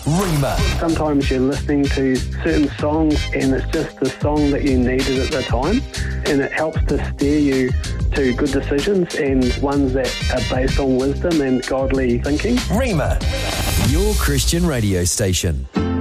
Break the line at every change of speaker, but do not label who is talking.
Rima.
Sometimes you're listening to certain songs and it's just the song that you needed at the time, and it helps to steer you to good decisions and ones that are based on wisdom and godly thinking.
Rima, your Christian radio station.